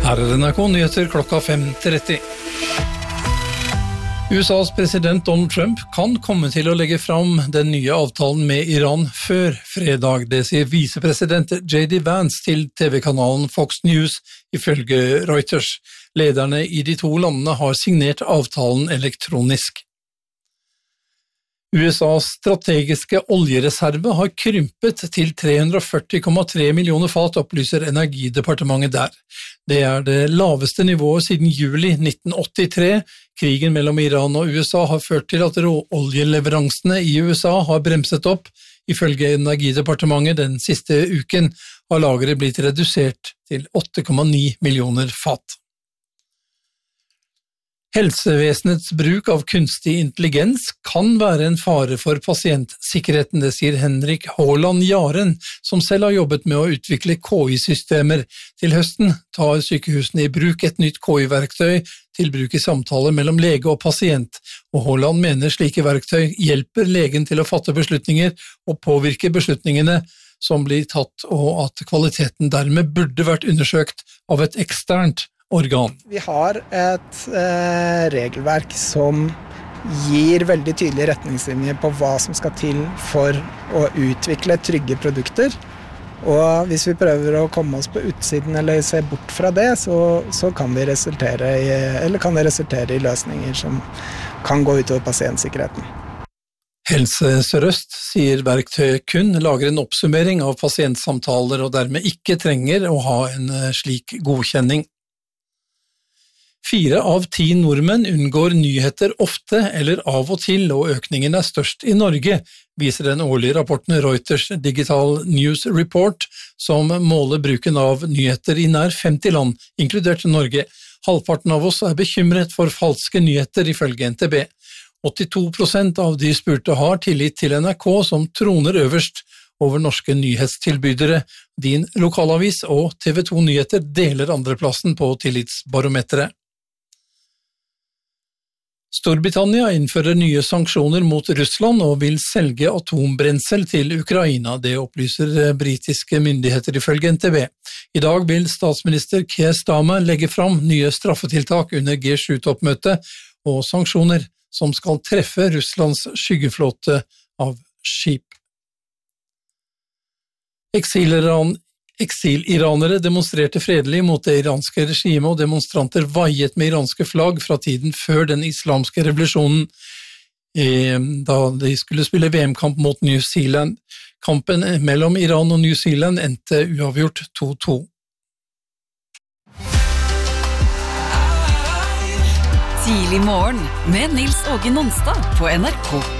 Her NRK Nyheter klokka 5:30. USAs president Donald Trump kan komme til å legge fram den nye avtalen med Iran før fredag, det sier visepresident J.D. Vance til TV-kanalen Fox News, ifølge Reuters. Lederne i de to landene har signert avtalen elektronisk. USAs strategiske oljereserve har krympet til 340,3 millioner fat, opplyser Energidepartementet der. Det er det laveste nivået siden juli 1983. Krigen mellom Iran og USA har ført til at råoljeleveransene i USA har bremset opp. Ifølge Energidepartementet den siste uken har lageret blitt redusert til 8,9 millioner fat. Helsevesenets bruk av kunstig intelligens kan være en fare for pasientsikkerheten, det sier Henrik Haaland Jaren, som selv har jobbet med å utvikle KI-systemer. Til høsten tar sykehusene i bruk et nytt KI-verktøy til bruk i samtaler mellom lege og pasient, og Haaland mener slike verktøy hjelper legen til å fatte beslutninger og påvirke beslutningene som blir tatt, og at kvaliteten dermed burde vært undersøkt av et eksternt organ. Vi har et regelverk som gir veldig tydelige retningslinjer på hva som skal til for å utvikle trygge produkter. Og hvis vi prøver å komme oss på utsiden eller se bort fra det, så kan det resultere i løsninger som kan gå utover pasientsikkerheten. Helse Sør-Øst sier verktøyet kun lager en oppsummering av pasientsamtaler og dermed ikke trenger å ha en slik godkjenning. 4 av 10 nordmenn unngår nyheter ofte eller av og til, og økningen er størst i Norge, viser den årlige rapporten Reuters Digital News Report, som måler bruken av nyheter i nær 50 land, inkludert Norge. Halvparten av oss er bekymret for falske nyheter, ifølge NTB. 82% av de spurte har tillit til NRK, som troner øverst over norske nyhetstilbydere. Din lokalavis og TV 2 Nyheter deler andreplassen på tillitsbarometeret. Storbritannia innfører nye sanksjoner mot Russland og vil selge atombrensel til Ukraina, det opplyser britiske myndigheter ifølge NTB. I dag vil statsminister Keir Starmer legge fram nye straffetiltak under G7-toppmøtet og sanksjoner som skal treffe Russlands skyggeflåte av skip. Eksiliranere demonstrerte fredelig mot det iranske regimet, og demonstranter vaiet med iranske flagg fra tiden før den islamske revolusjonen, da de skulle spille VM-kamp mot New Zealand. Kampen mellom Iran og New Zealand endte uavgjort 2-2. Tidlig morgen med Nils Åge Nonstad på NRK.